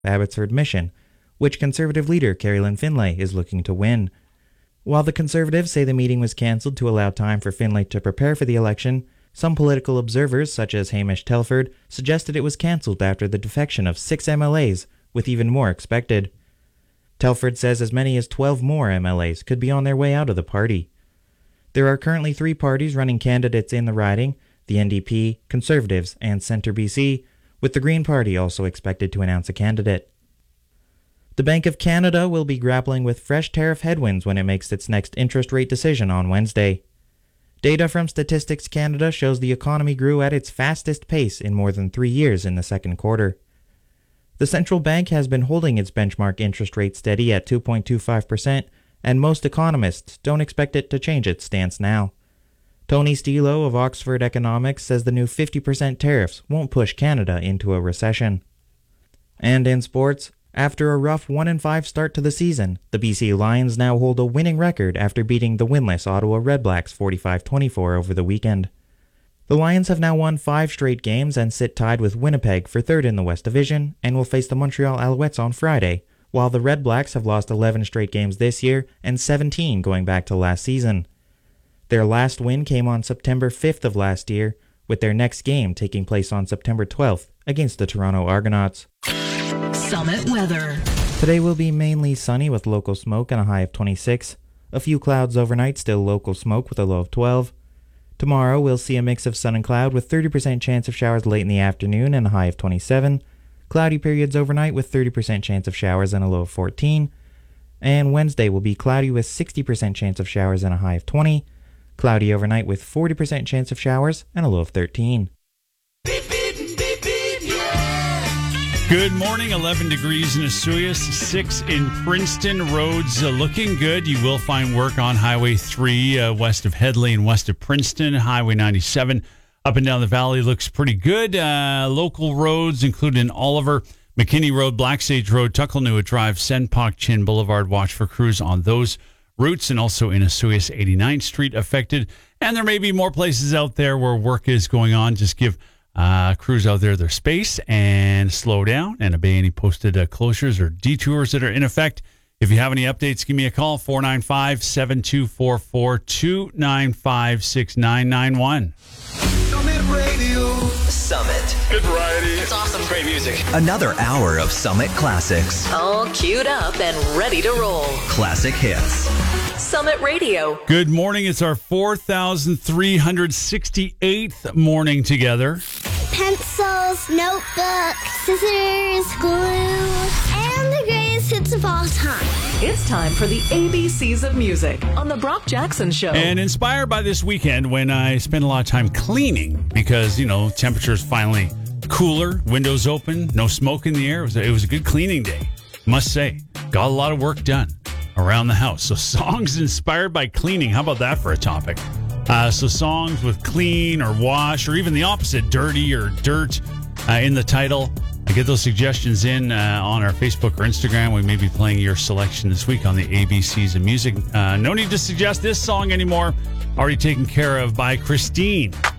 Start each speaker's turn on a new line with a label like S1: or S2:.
S1: Abbotsford Mission, which Conservative leader Carolyn Finlay is looking to win. While the Conservatives say the meeting was cancelled to allow time for Finlay to prepare for the election, some political observers, such as Hamish Telford, suggested it was cancelled after the defection of 6 MLAs, with even more expected. Telford says as many as 12 more MLAs could be on their way out of the party. There are currently 3 parties running candidates in the riding, the NDP, Conservatives, and Centre BC, with the Green Party also expected to announce a candidate. The Bank of Canada will be grappling with fresh tariff headwinds when it makes its next interest rate decision on Wednesday. Data from Statistics Canada shows the economy grew at its fastest pace in more than 3 years in the second quarter. The central bank has been holding its benchmark interest rate steady at 2.25%, and most economists don't expect it to change its stance now. Tony Stilo of Oxford Economics says the new 50% tariffs won't push Canada into a recession. And in sports, after a rough 1-5 start to the season, the BC Lions now hold a winning record after beating the winless Ottawa Redblacks 45-24 over the weekend. The Lions have now won 5 straight games and sit tied with Winnipeg for third in the West Division and will face the Montreal Alouettes on Friday, while the Red Blacks have lost 11 straight games this year and 17 going back to last season. Their last win came on September 5th of last year, with their next game taking place on September 12th against the Toronto Argonauts.
S2: Summit weather.
S1: Today will be mainly sunny with local smoke and a high of 26. A few clouds overnight, still local smoke with a low of 12. Tomorrow we'll see a mix of sun and cloud with 30% chance of showers late in the afternoon and a high of 27. Cloudy periods overnight with 30% chance of showers and a low of 14. And Wednesday will be cloudy with 60% chance of showers and a high of 20. Cloudy overnight with 40% chance of showers and a low of 13.
S3: Good morning, 11 degrees in Osoyoos, 6 in Princeton. Roads looking good. You will find work on Highway 3 west of Headley and west of Princeton. Highway 97 up and down the valley looks pretty good. Local roads including Oliver, McKinney Road, Black Sage Road, Tuckalnua Drive, Senpok Chin Boulevard. Watch for crews on those routes, and also in Osoyoos, 89th Street affected. And there may be more places out there where work is going on. Just give crews out there their space and slow down and obey any posted closures or detours that are in effect. If you have any updates, give me a call, 495-7244, 295-6991.
S4: Summit Radio. Summit.
S5: Good variety.
S4: It's awesome.
S5: Great music.
S4: Another hour of Summit classics.
S2: All queued up and ready to roll.
S4: Classic hits.
S2: Summit Radio.
S3: Good morning. It's our 4,368th morning together.
S6: Pencils, notebooks, scissors, glue, and the greatest hits of all time.
S2: It's time for the ABCs of music on the Brock Jackson Show.
S3: And inspired by this weekend when I spent a lot of time cleaning because, temperatures finally cooler, windows open, no smoke in the air. It was a good cleaning day, must say. Got a lot of work done around the house. So songs inspired by cleaning. How about that for a topic? So songs with clean or wash or even the opposite, dirty or dirt in the title. I get those suggestions in on our Facebook or Instagram. We may be playing your selection this week on the ABCs of music. No need to suggest this song anymore. Already taken care of by Christine.